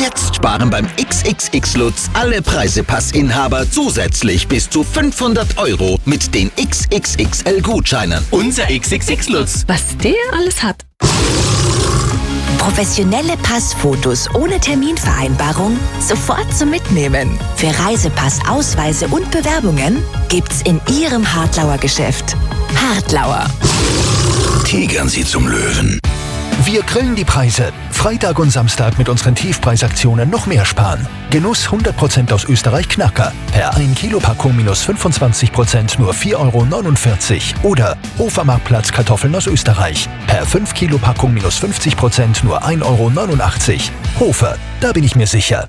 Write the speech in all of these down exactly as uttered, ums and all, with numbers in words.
Jetzt sparen beim X X X Lutz alle Preisepass-Inhaber zusätzlich bis zu fünfhundert Euro mit den X X X L-Gutscheinen. Unser X X X Lutz. Was der alles hat. Professionelle Passfotos ohne Terminvereinbarung sofort zum Mitnehmen. Für Reisepass, Ausweise und Bewerbungen gibt's in Ihrem Hartlauer Geschäft. Hartlauer. Tigern Sie zum Löwen. Wir grillen die Preise. Freitag und Samstag mit unseren Tiefpreisaktionen noch mehr sparen. Genuss hundert Prozent aus Österreich Knacker. Per ein Kilo Packung minus fünfundzwanzig Prozent nur vier Euro neunundvierzig. Oder Hofermarktplatz Kartoffeln aus Österreich. Per fünf Kilo Packung minus fünfzig Prozent nur ein Euro neunundachtzig. Hofer, da bin ich mir sicher.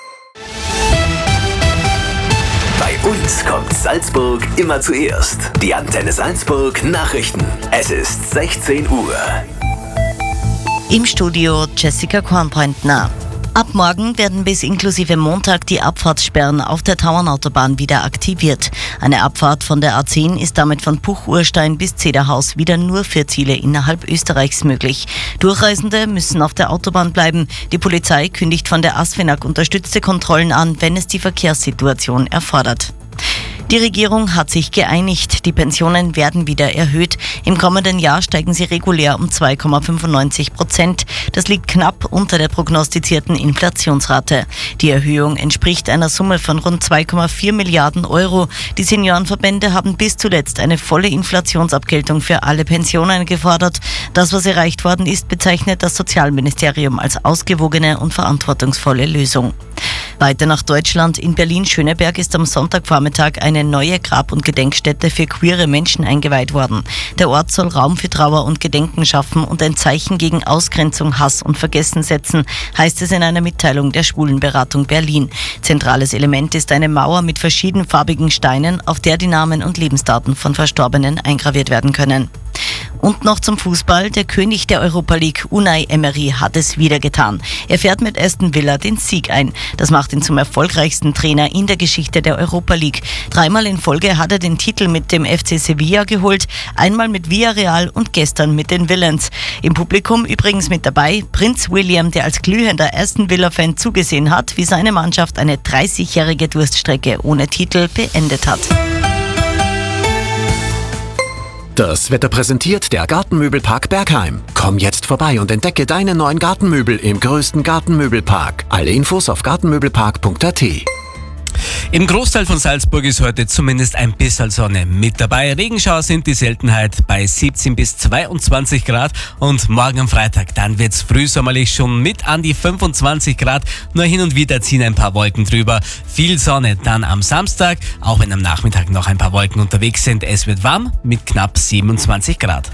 Bei uns kommt Salzburg immer zuerst. Die Antenne Salzburg Nachrichten. Es ist sechzehn Uhr. Im Studio Jessica Kornpointner. Ab morgen werden bis inklusive Montag die Abfahrtssperren auf der Tauernautobahn wieder aktiviert. Eine Abfahrt von der A zehn ist damit von Puch-Urstein bis Zederhaus wieder nur für Ziele innerhalb Österreichs möglich. Durchreisende müssen auf der Autobahn bleiben. Die Polizei kündigt von der ASFINAG unterstützte Kontrollen an, wenn es die Verkehrssituation erfordert. Die Regierung hat sich geeinigt. Die Pensionen werden wieder erhöht. Im kommenden Jahr steigen sie regulär um zwei Komma fünfundneunzig Prozent. Das liegt knapp unter der prognostizierten Inflationsrate. Die Erhöhung entspricht einer Summe von rund zwei Komma vier Milliarden Euro. Die Seniorenverbände haben bis zuletzt eine volle Inflationsabgeltung für alle Pensionen gefordert. Das, was erreicht worden ist, bezeichnet das Sozialministerium als ausgewogene und verantwortungsvolle Lösung. Weiter nach Deutschland. In Berlin-Schöneberg ist am Sonntagvormittag eine neue Grab- und Gedenkstätte für queere Menschen eingeweiht worden. Der Ort soll Raum für Trauer und Gedenken schaffen und ein Zeichen gegen Ausgrenzung, Hass und Vergessen setzen, heißt es in einer Mitteilung der Schwulenberatung Berlin. Zentrales Element ist eine Mauer mit verschiedenfarbigen Steinen, auf der die Namen und Lebensdaten von Verstorbenen eingraviert werden können. Und noch zum Fußball. Der König der Europa League, Unai Emery, hat es wieder getan. Er fährt mit Aston Villa den Sieg ein. Das macht ihn zum erfolgreichsten Trainer in der Geschichte der Europa League. Dreimal in Folge hat er den Titel mit dem F C Sevilla geholt, einmal mit Villarreal und gestern mit den Villains. Im Publikum übrigens mit dabei Prinz William, der als glühender Aston Villa-Fan zugesehen hat, wie seine Mannschaft eine dreißigjährige Durststrecke ohne Titel beendet hat. Das Wetter präsentiert der Gartenmöbelpark Bergheim. Komm jetzt vorbei und entdecke deine neuen Gartenmöbel im größten Gartenmöbelpark. Alle Infos auf gartenmöbelpark punkt a t. Im Großteil von Salzburg ist heute zumindest ein bisschen Sonne mit dabei. Regenschauer sind die Seltenheit bei siebzehn bis zweiundzwanzig Grad und morgen am Freitag, dann wird's frühsommerlich schon mit an die fünfundzwanzig Grad. Nur hin und wieder ziehen ein paar Wolken drüber. Viel Sonne dann am Samstag, auch wenn am Nachmittag noch ein paar Wolken unterwegs sind. Es wird warm mit knapp siebenundzwanzig Grad.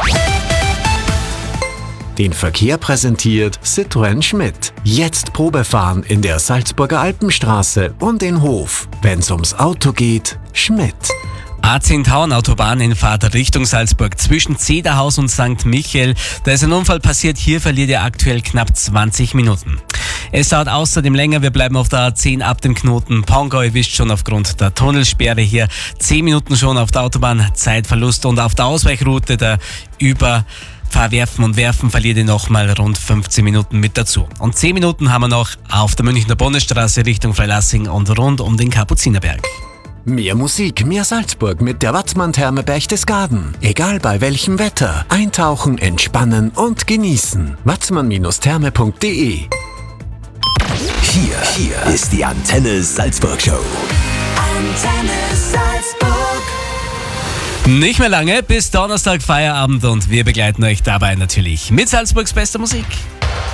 Den Verkehr präsentiert Citroën Schmidt. Jetzt Probefahren in der Salzburger Alpenstraße und in Hof. Wenn's ums Auto geht, Schmidt. A zehn Tauernautobahn in Fahrt Richtung Salzburg zwischen Zederhaus und Sankt Michael. Da ist ein Unfall passiert. Hier verliert ihr aktuell knapp zwanzig Minuten. Es dauert außerdem länger. Wir bleiben auf der A zehn ab dem Knoten Pongau. Ihr wisst schon, aufgrund der Tunnelsperre hier zehn Minuten schon auf der Autobahn Zeitverlust und auf der Ausweichroute der über Fahrwerfen und Werfen verliert ihr nochmal rund fünfzehn Minuten mit dazu. Und zehn Minuten haben wir noch auf der Münchner Bundesstraße Richtung Freilassing und rund um den Kapuzinerberg. Mehr Musik, mehr Salzburg mit der Watzmann-Therme Berchtesgaden. Egal bei welchem Wetter. Eintauchen, entspannen und genießen. watzmann Therme punkt de. Hier, hier ist die Antenne Salzburg Show. Antenne Salzburg. Nicht mehr lange, bis Donnerstag Feierabend und wir begleiten euch dabei natürlich mit Salzburgs bester Musik.